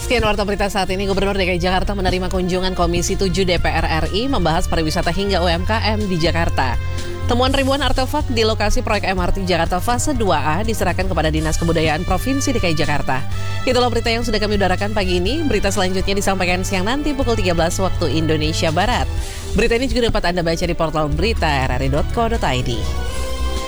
Sekian warta berita saat ini. Gubernur DKI Jakarta menerima kunjungan Komisi 7 DPR RI membahas pariwisata hingga UMKM di Jakarta. Temuan ribuan artefak di lokasi proyek MRT Jakarta Fase 2A diserahkan kepada Dinas Kebudayaan Provinsi DKI Jakarta. Itulah berita yang sudah kami udarakan pagi ini. Berita selanjutnya disampaikan siang nanti pukul 13 waktu Indonesia Barat. Berita ini juga dapat Anda baca di portal berita rri.co.id.